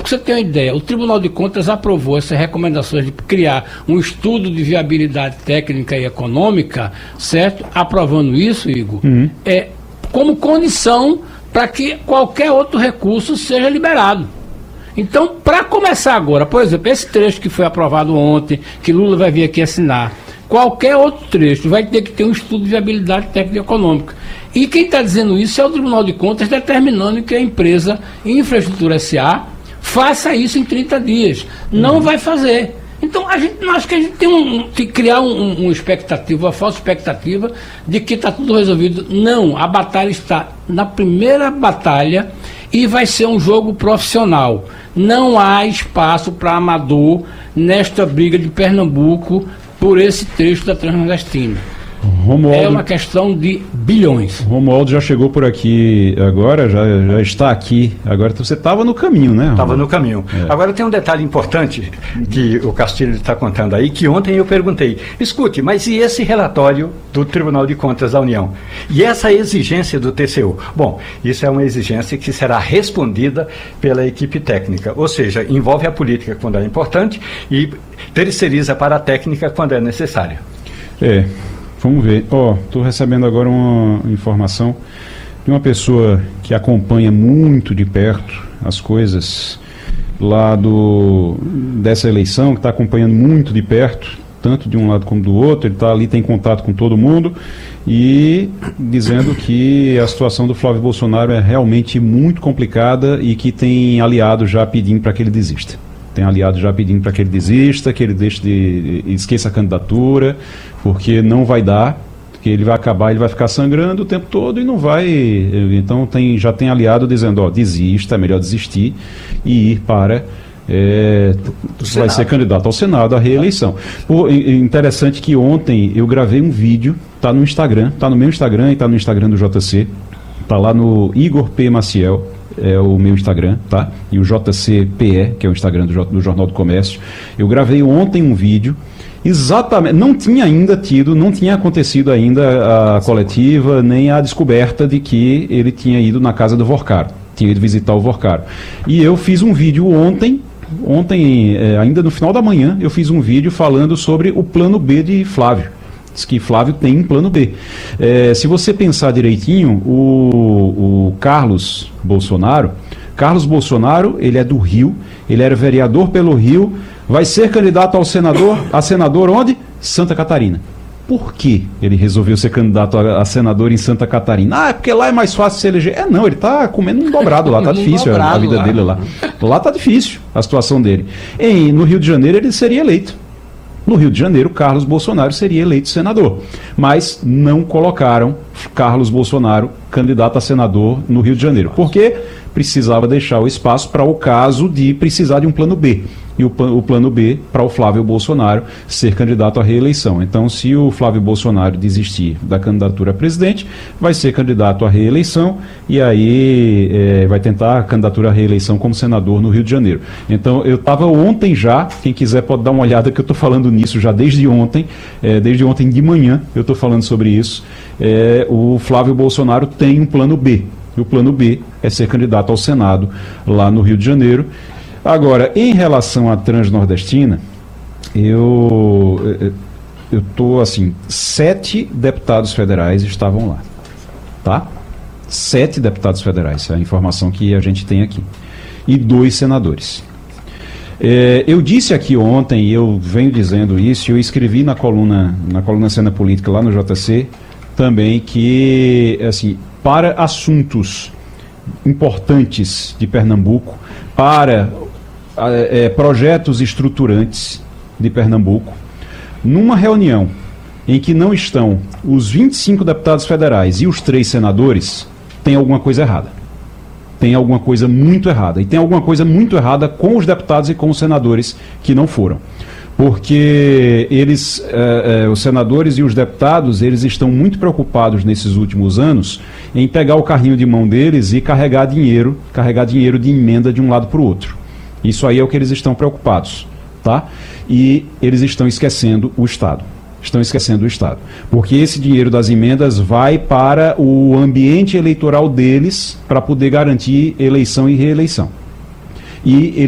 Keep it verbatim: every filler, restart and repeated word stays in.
você ter uma ideia, o Tribunal de Contas aprovou essas recomendações de criar um estudo de viabilidade técnica e econômica, certo? Aprovando isso, Igor, uhum. é, como condição para que qualquer outro recurso seja liberado. Então, para começar agora, por exemplo, esse trecho que foi aprovado ontem, que Lula vai vir aqui assinar, qualquer outro trecho vai ter que ter um estudo de viabilidade técnica e econômica. E quem está dizendo isso é o Tribunal de Contas, determinando que a empresa Infraestrutura S A faça isso em trinta dias. Não uhum. vai fazer. Então, a gente, acho que a gente tem um, que criar um, um expectativa, uma falsa expectativa de que está tudo resolvido. Não, a batalha está na primeira batalha e vai ser um jogo profissional. Não há espaço para amador nesta briga de Pernambuco por esse trecho da Transnordestina. Romualdo, é uma questão de bilhões. Romualdo já chegou por aqui agora, já, já está aqui. Agora você estava no caminho, né? Estava no caminho. É. Agora tem um detalhe importante que o Castilho está contando aí, que ontem eu perguntei, escute, mas e esse relatório do Tribunal de Contas da União? E essa exigência do T C U? Bom, isso é uma exigência que será respondida pela equipe técnica, ou seja, envolve a política quando é importante e terceiriza para a técnica quando é necessário. É. Vamos ver. Ó, estou recebendo agora uma informação de uma pessoa que acompanha muito de perto as coisas lá do, dessa eleição, que está acompanhando muito de perto, tanto de um lado como do outro. Ele está ali, tem contato com todo mundo e dizendo que a situação do Flávio Bolsonaro é realmente muito complicada e que tem aliado já pedindo para que ele desista. Tem aliado já pedindo para que ele desista, que ele deixe de, esqueça a candidatura, porque não vai dar, porque ele vai acabar, ele vai ficar sangrando o tempo todo e não vai. Então tem, já tem aliado dizendo, ó, desista, é melhor desistir e ir para é, vai ser candidato ao Senado, à reeleição. Pô, interessante que ontem eu gravei um vídeo, tá no Instagram, tá no meu Instagram e tá no Instagram do J C, tá lá no Igor P. Maciel. É o meu Instagram, tá? E o J C P E, que é o Instagram do, do Jornal do Comércio. Eu gravei ontem um vídeo, exatamente, não tinha ainda tido, não tinha acontecido ainda a coletiva, nem a descoberta de que ele tinha ido na casa do Vorcaro, tinha ido visitar o Vorcaro. E eu fiz um vídeo ontem, ontem, é, ainda no final da manhã, eu fiz um vídeo falando sobre o plano B de Flávio. Diz que Flávio tem um plano B. É, se você pensar direitinho, o, o Carlos Bolsonaro, Carlos Bolsonaro, ele é do Rio, ele era vereador pelo Rio, vai ser candidato ao senador, a senador onde? Santa Catarina. Por que ele resolveu ser candidato a, a senador em Santa Catarina? Ah, é porque lá é mais fácil se eleger. É não, ele está comendo um dobrado lá, tá difícil a, a vida lá. dele lá. Lá tá difícil a situação dele. Em, no Rio de Janeiro ele seria eleito. No Rio de Janeiro, Carlos Bolsonaro seria eleito senador, mas não colocaram Carlos Bolsonaro candidato a senador no Rio de Janeiro, porque precisava deixar o espaço para o caso de precisar de um plano B, e o, o plano B para o Flávio Bolsonaro ser candidato à reeleição. Então, se o Flávio Bolsonaro desistir da candidatura a presidente, vai ser candidato à reeleição, e aí é, vai tentar a candidatura à reeleição como senador no Rio de Janeiro. Então, eu estava ontem já, quem quiser pode dar uma olhada que eu estou falando nisso já desde ontem, é, desde ontem de manhã eu estou falando sobre isso. É, o Flávio Bolsonaro tem um plano B, e o plano B é ser candidato ao Senado lá no Rio de Janeiro. Agora, em relação à Transnordestina, eu eu tô assim, sete deputados federais estavam lá, tá? Sete deputados federais, é a informação que a gente tem aqui, e dois senadores. É, eu disse aqui ontem, e eu venho dizendo isso, eu escrevi na coluna, na coluna Cena Política lá no J C, também que, assim, para assuntos importantes de Pernambuco, para é, projetos estruturantes de Pernambuco, numa reunião em que não estão os vinte e cinco deputados federais e os três senadores, tem alguma coisa errada. Tem alguma coisa muito errada. E tem alguma coisa muito errada com os deputados e com os senadores que não foram. Porque eles, eh, eh, os senadores e os deputados, eles estão muito preocupados nesses últimos anos em pegar o carrinho de mão deles e carregar dinheiro, carregar dinheiro de emenda de um lado para o outro. Isso aí é o que eles estão preocupados, tá? E eles estão esquecendo o Estado. Estão esquecendo o Estado. Porque esse dinheiro das emendas vai para o ambiente eleitoral deles para poder garantir eleição e reeleição. E